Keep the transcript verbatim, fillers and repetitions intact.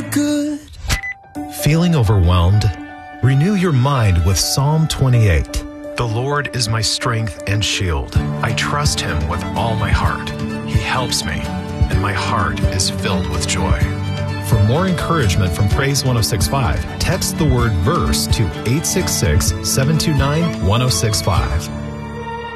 good. Feeling overwhelmed? Renew your mind with Psalm twenty-eight. The Lord is my strength and shield. I trust him with all my heart. He helps me, and my heart is filled with joy. For more encouragement from Praise one oh six point five, text the word verse to eight six six, seven two nine, one oh six five.